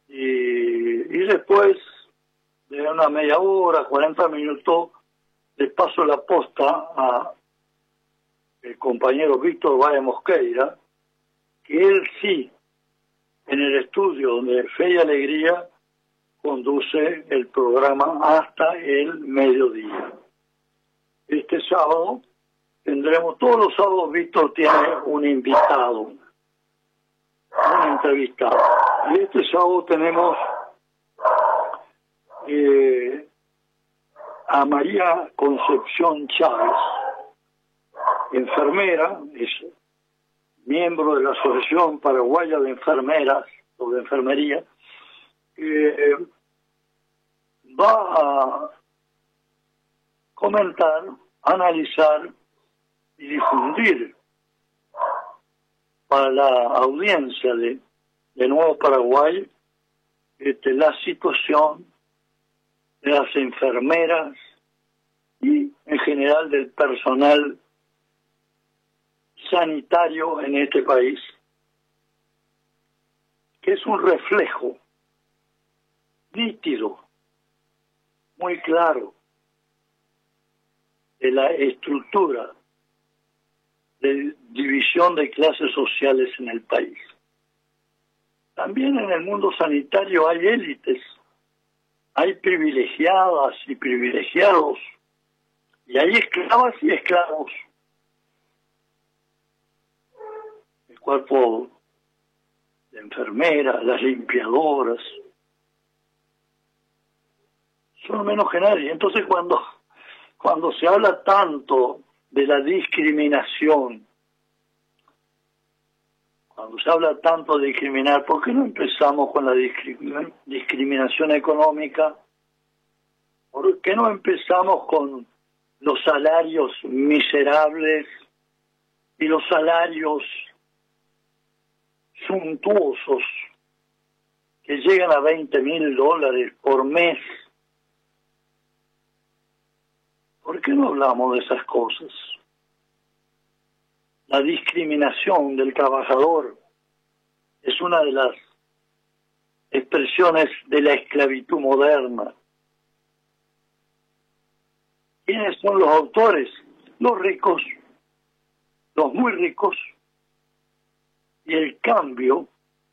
y después de una media hora, 40 minutos, le paso la posta a el compañero Víctor Valle Mosqueira, que él sí, en el estudio de Fe y Alegría, conduce el programa hasta el mediodía. Este sábado tendremos, todos los sábados Víctor tiene un invitado, un entrevistado. Y este sábado tenemos a María Concepción Chávez, enfermera, es miembro de la Asociación Paraguaya de Enfermeras o de Enfermería, va a comentar, analizar y difundir para la audiencia de Nuevo Paraguay la situación de las enfermeras y en general del personal sanitario en este país, que es un reflejo nítido, muy claro, de la estructura de división de clases sociales en el país. También en el mundo sanitario hay élites, hay privilegiadas y privilegiados, y hay esclavas y esclavos. El cuerpo de enfermeras, las limpiadoras, son menos que nadie. Entonces cuando se habla tanto de la discriminación, cuando se habla tanto de discriminar, ¿por qué no empezamos con la discriminación económica? ¿Por qué no empezamos con los salarios miserables y los salarios suntuosos que llegan a $20,000 por mes? ¿Por qué no hablamos de esas cosas? La discriminación del trabajador es una de las expresiones de la esclavitud moderna. ¿Quiénes son los autores? Los ricos, los muy ricos. Y el cambio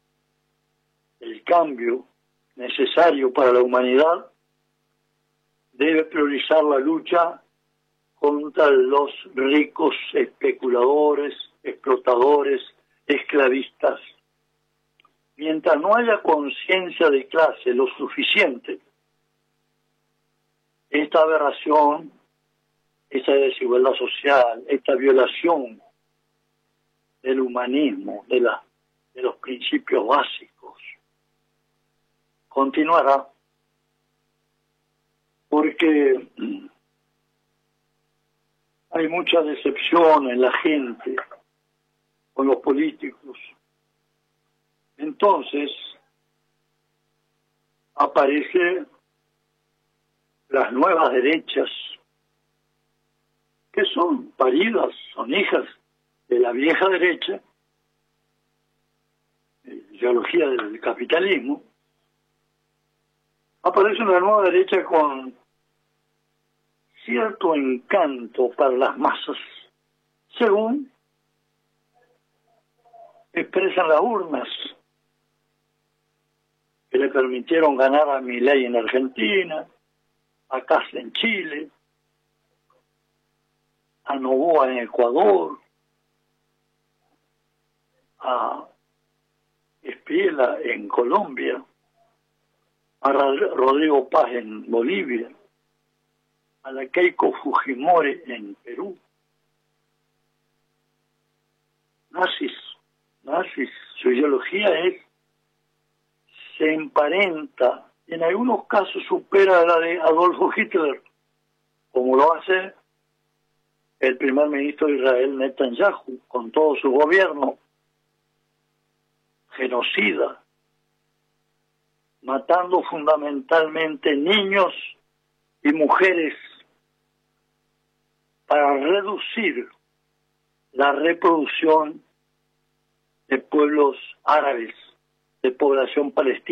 necesario para la humanidad debe priorizar la lucha contra los ricos especuladores, explotadores, esclavistas. Mientras no haya conciencia de clase lo suficiente, esta aberración, esta desigualdad social, esta violación del humanismo, de los principios básicos, continuará. Porque hay mucha decepción en la gente con los políticos. Entonces aparecen las nuevas derechas, que son paridas, son hijas de la vieja derecha, ideología del capitalismo. Aparece una nueva derecha con cierto encanto para las masas, según expresan las urnas, que le permitieron ganar a Milei en Argentina, a Kast en Chile, a Noboa en Ecuador, a Espiela en Colombia, a Rodrigo Paz en Bolivia, a la Keiko Fujimori en Perú. Nazis, su ideología se emparenta, en algunos casos supera a la de Adolfo Hitler, como lo hace el primer ministro de Israel, Netanyahu, con todo su gobierno genocida, matando fundamentalmente niños y mujeres para reducir la reproducción de pueblos árabes, de población palestina.